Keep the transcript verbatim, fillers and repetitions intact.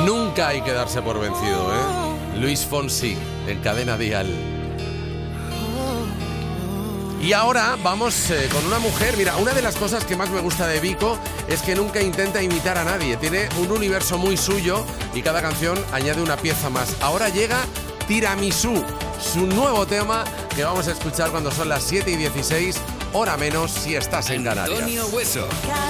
Nunca hay que darse por vencido, ¿eh? Luis Fonsi, en Cadena Dial. Y ahora vamos eh, con una mujer. Mira, una de las cosas que más me gusta de Vico es que nunca intenta imitar a nadie. Tiene un universo muy suyo y cada canción añade una pieza más. Ahora llega Tiramisú, su nuevo tema que vamos a escuchar cuando son las siete y dieciséis, hora menos si estás en Canarias. Antonio Hueso.